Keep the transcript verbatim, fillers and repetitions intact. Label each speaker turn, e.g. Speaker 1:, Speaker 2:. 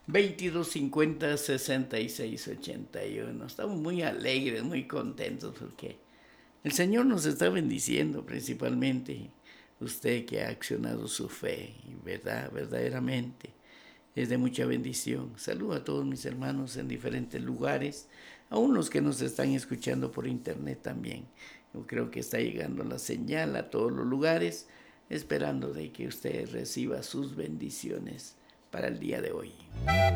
Speaker 1: veintidós cincuenta sesenta y seis ochenta y uno. Estamos muy alegres, muy contentos porque el Señor nos está bendiciendo principalmente. Usted que ha accionado su fe, verdad, verdaderamente, es de mucha bendición. Saludo a todos mis hermanos en diferentes lugares, a unos que nos están escuchando por internet también. Yo creo que está llegando la señal a todos los lugares, esperando de que usted reciba sus bendiciones para el día de hoy.